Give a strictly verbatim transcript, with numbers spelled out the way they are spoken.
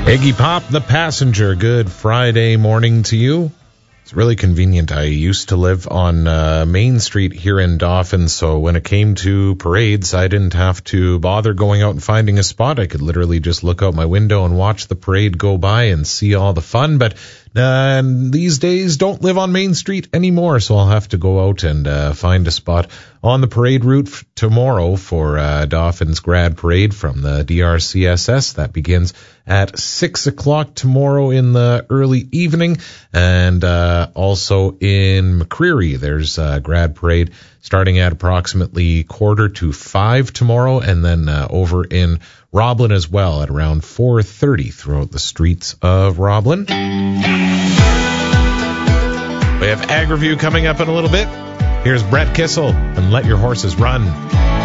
Iggy Pop, The Passenger, good Friday morning to you. It's really convenient. I used to live on uh, Main Street here in Dauphin, so when it came to parades, I didn't have to bother going out and finding a spot. I could literally just look out my window and watch the parade go by and see all the fun, but uh, these days don't live on Main Street anymore, so I'll have to go out and uh, find a spot on the parade route f- tomorrow for uh, Dauphin's Grad Parade from the D R C S S. That begins at six o'clock tomorrow in the early evening. And uh, also in McCreary, there's a Grad Parade starting at approximately quarter to five tomorrow. And then uh, over in Roblin as well at around four thirty throughout the streets of Roblin. We have AgriView coming up in a little bit. Here's Brett Kissel and Let Your Horses Run.